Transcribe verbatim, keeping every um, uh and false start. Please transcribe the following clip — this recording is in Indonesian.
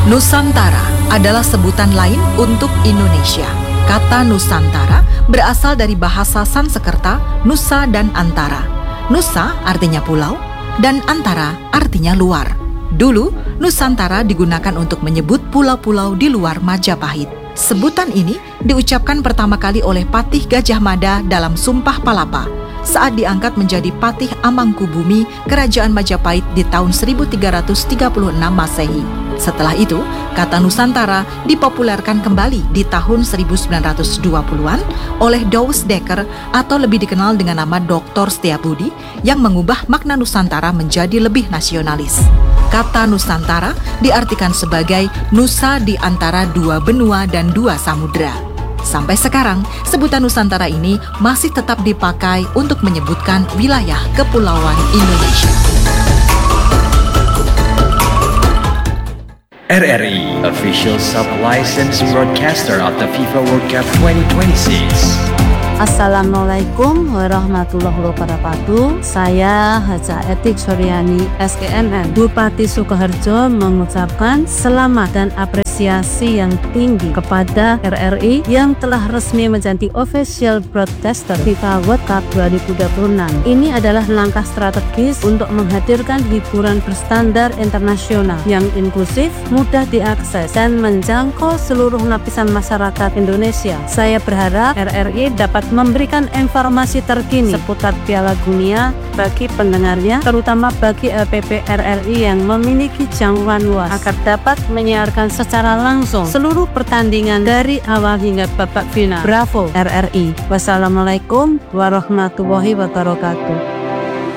Nusantara adalah sebutan lain untuk Indonesia. Kata Nusantara berasal dari bahasa Sanskerta Nusa dan Antara. Nusa artinya pulau dan Antara artinya luar. Dulu, Nusantara digunakan untuk menyebut pulau-pulau di luar Majapahit. Sebutan ini diucapkan pertama kali oleh Patih Gajah Mada dalam Sumpah Palapa saat diangkat menjadi Patih Amangkubumi Kerajaan Majapahit di tahun seribu tiga ratus tiga puluh enam Masehi. Setelah itu, kata Nusantara dipopulerkan kembali di tahun seribu sembilan ratus dua puluhan oleh Douwe Dekker atau lebih dikenal dengan nama doktor Setiabudi yang mengubah makna Nusantara menjadi lebih nasionalis. Kata Nusantara diartikan sebagai Nusa di antara dua benua dan dua samudera. Sampai sekarang, sebutan Nusantara ini masih tetap dipakai untuk menyebutkan wilayah kepulauan Indonesia. R R I, official sub-licensed broadcaster of the FIFA World Cup twenty twenty-six. Assalamualaikum warahmatullahi wabarakatuh. Saya Haja Etik Suryani S K M M Bupati Sukoharjo mengucapkan selamat dan apresiasi yang tinggi kepada R R I yang telah resmi menjadi official broadcaster FIFA World Cup dua ribu dua puluh enam. Ini adalah langkah strategis untuk menghadirkan hiburan berstandar internasional yang inklusif, mudah diakses, dan menjangkau seluruh lapisan masyarakat Indonesia. Saya berharap R R I dapat memberikan informasi terkini seputar Piala Dunia bagi pendengarnya, terutama bagi L P P R R I yang memiliki jangkauan luas, agar dapat menyiarkan secara langsung seluruh pertandingan dari awal hingga babak final. Bravo R R I. Wassalamualaikum warahmatullahi wabarakatuh.